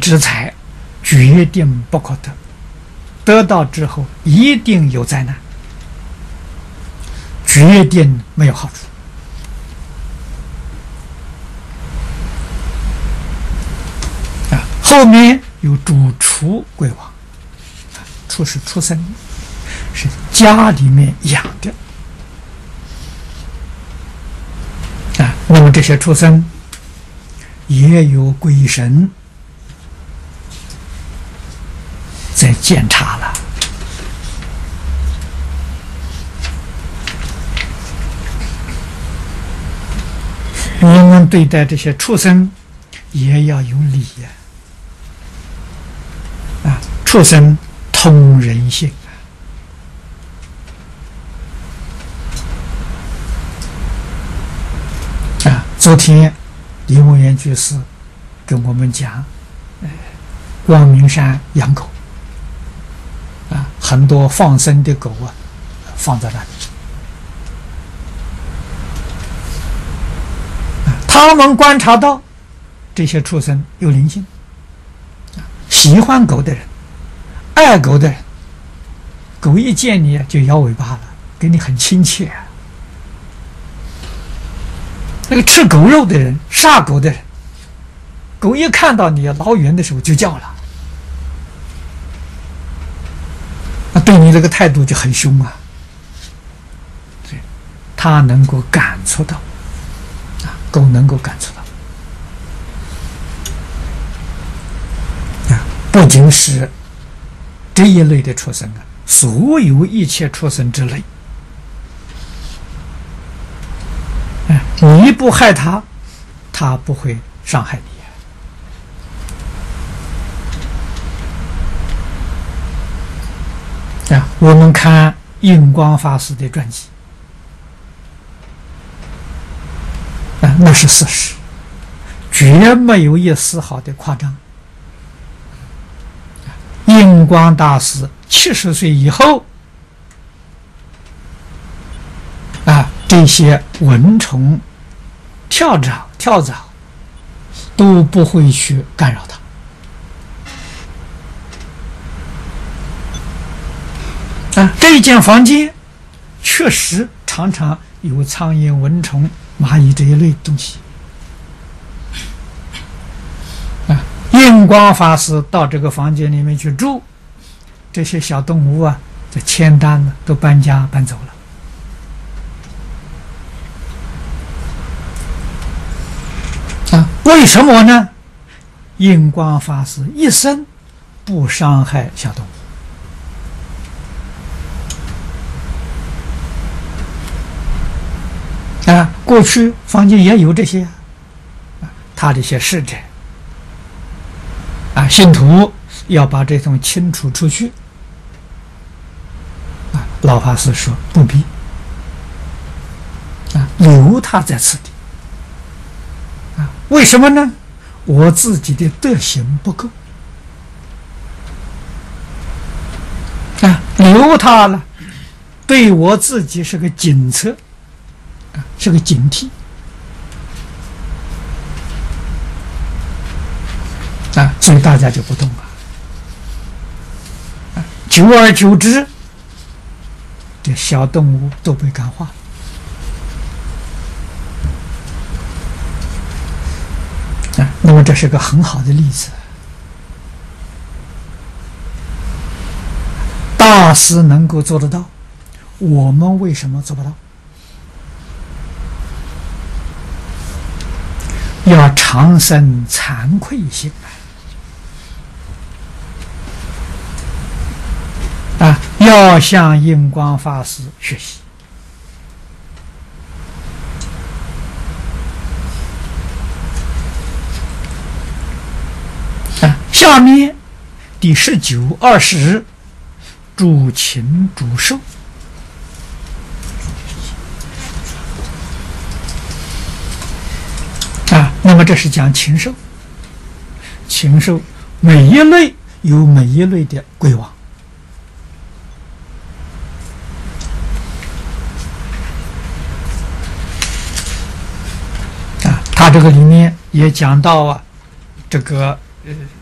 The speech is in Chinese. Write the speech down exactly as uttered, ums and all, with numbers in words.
之财，决定不可得，得到之后一定有灾难，决定没有好处。啊，后面有主畜贵亡，畜是畜生，是家里面养的。啊，那么这些畜生也有鬼神在检查了。我们对待这些畜生也要有礼呀！啊，畜生通人性啊！啊，昨天李文元居士跟我们讲，呃，光明山养狗，啊，很多放生的狗啊，放在那里。他们观察到这些畜生有灵性，喜欢狗的人，爱狗的人，狗一见你就摇尾巴了，跟你很亲切。那个吃狗肉的人，杀狗的人，狗一看到你老远的时候就叫了，那对你这个态度就很凶啊。他能够感触到。狗能够感触到啊，不仅是这一类的畜生啊，所有一切畜生之类，啊，你不害它，它不会伤害你啊。我们看印光法师的传记。那是事实，绝没有一丝毫的夸张。印光大师七十岁以后，啊，这些蚊虫、跳蚤、跳蚤都不会去干扰他。啊，这一间房间确实常常有苍蝇、蚊虫、蚂蚁这一类东西啊，印光法师到这个房间里面去住，这些小动物啊，这签单呢都搬家搬走了啊。为什么呢？印光法师一生不伤害小动物。啊，过去房间也有这些，啊，他这些侍者，啊，信徒要把这种清除出去，啊，老法师说不必，啊，留他在此地，啊，为什么呢？我自己的德行不够，啊，留他了，对我自己是个警策。是个警惕啊，所以大家就不动了。啊，久而久之，这小动物都被感化了啊。那么这是个很好的例子。大师能够做得到，我们为什么做不到？要常生惭愧心啊！要向印光法师学习啊！下面第十九、二十，主禽主兽。啊，那么这是讲禽兽，禽兽每一类有每一类的规王啊，他这个里面也讲到啊，这个呃